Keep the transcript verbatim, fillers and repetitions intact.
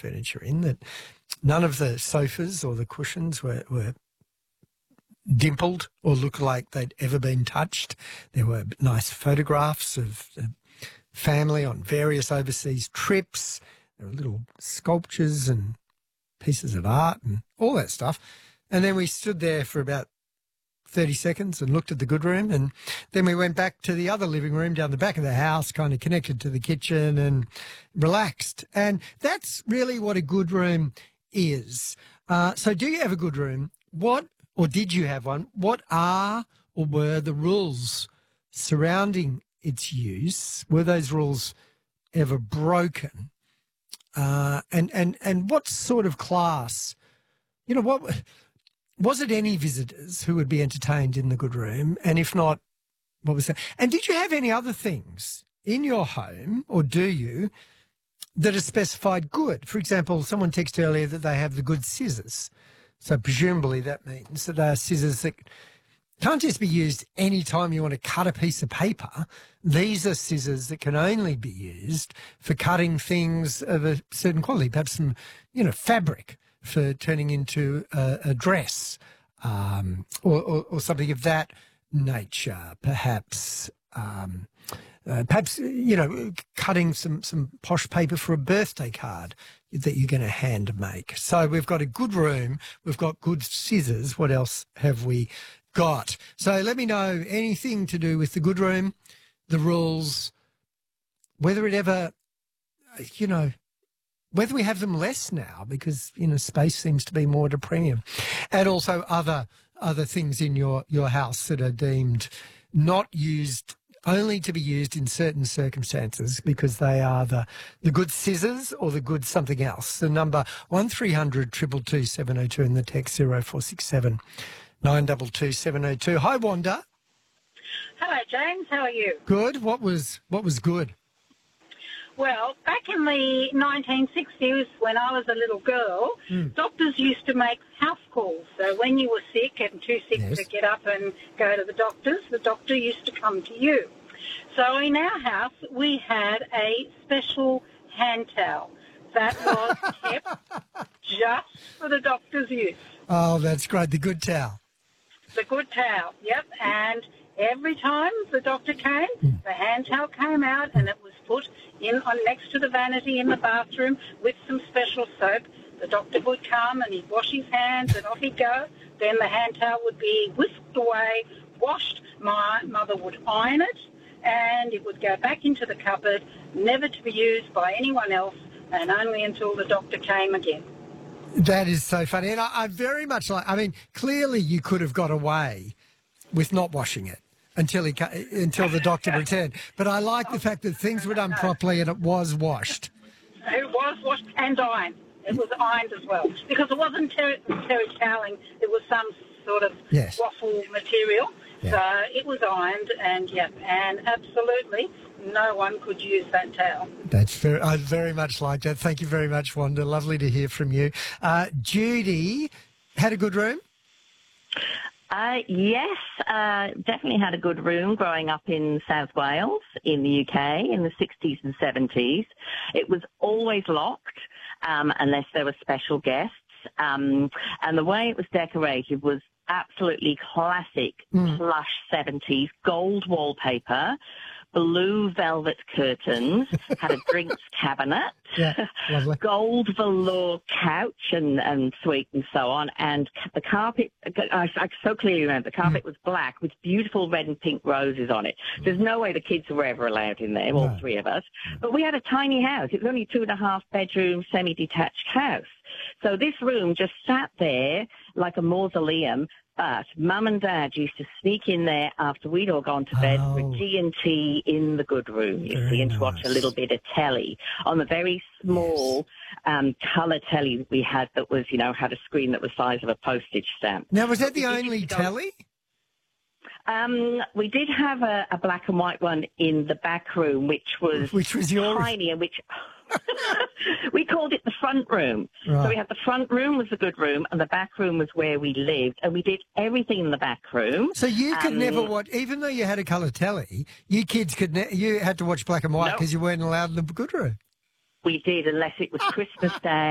furniture in, that none of the sofas or the cushions were, were dimpled or looked like they'd ever been touched. There were nice photographs of the family on various overseas trips. There were little sculptures and pieces of art and all that stuff. And then we stood there for about thirty seconds and looked at the good room, and then we went back to the other living room down the back of the house, kind of connected to the kitchen, and relaxed. And that's really what a good room is. Uh, so do you have a good room? What, or did you have one? What are or were the rules surrounding its use? Were those rules ever broken? Uh, and, and, and what sort of class, you know, what... Was it any visitors who would be entertained in the good room? And if not, what was that? And did you have any other things in your home, or do you, that are specified good? For example, someone texted earlier that they have the good scissors. So presumably that means that they are scissors that can't just be used any time you want to cut a piece of paper. These are scissors that can only be used for cutting things of a certain quality, perhaps some, you know, fabric, for turning into a, a dress, um, or, or, or something of that nature, perhaps. Um, uh, perhaps, you know, cutting some, some posh paper for a birthday card that you're going to hand make. So we've got a good room, we've got good scissors. What else have we got? So let me know anything to do with the good room, the rules, whether it ever, you know, whether we have them less now because, you know, space seems to be more at a premium, and also other other things in your, your house that are deemed not used, only to be used in certain circumstances because they are the, the good scissors or the good something else. The number one three hundred two two two seven oh two and the text zero four six seven nine two two seven oh two. Hi, Wanda. Hello, James. How are you? Good. What was what was good? Well, back in the nineteen sixties, when I was a little girl, mm. doctors used to make house calls. So when you were sick and too sick yes. to get up and go to the doctors, the doctor used to come to you. So in our house, we had a special hand towel that was kept just for the doctor's use. Oh, that's great. The good towel. The good towel, yep. And every time the doctor came, mm. the hand towel came out and it was put in on next to the vanity in the bathroom with some special soap. The doctor would come and he'd wash his hands and off he'd go. Then the hand towel would be whisked away, washed. My mother would iron it and it would go back into the cupboard, never to be used by anyone else and only until the doctor came again. That is so funny. And I, I very much like, I mean, clearly you could have got away with not washing it until he until the doctor returned. But I like the fact that things were done properly and it was washed. It was washed and ironed. It was ironed as well. Because it wasn't terry, terry toweling, it was some sort of yes. waffle material. Yeah. So it was ironed and, yeah, and absolutely no one could use that towel. That's very, I very much like that. Thank you very much, Wanda. Lovely to hear from you. Uh, Judy, had a good room? Uh, yes, uh, definitely had a good room growing up in South Wales in the U K in the sixties and seventies. It was always locked um, unless there were special guests. Um, and the way it was decorated was absolutely classic mm. plush seventies, gold wallpaper, blue velvet curtains, had a drinks cabinet, yeah, lovely. Gold velour couch and, and suite and so on. And the carpet, I, I so clearly remember, the carpet mm. was black with beautiful red and pink roses on it. There's no way the kids were ever allowed in there, all no. three of us. But we had a tiny house. It was only a two and a half bedroom, semi-detached house. So this room just sat there like a mausoleum. But Mum and Dad used to sneak in there after we'd all gone to bed oh. with G and T in the good room, you very see, and nice. to watch a little bit of telly on the very small yes. um, colour telly that we had that was, you know, had a screen that was the size of a postage stamp. Now, was that the we only telly? Um, we did have a, a black and white one in the back room, which was, which was yours? tiny and which... we called it the front room. Right. So we had the front room was the good room and the back room was where we lived, and we did everything in the back room. So you could um, never watch, even though you had a colour telly, you kids could, ne- you had to watch black and white because nope. you weren't allowed in the good room. We did, unless it was Christmas Day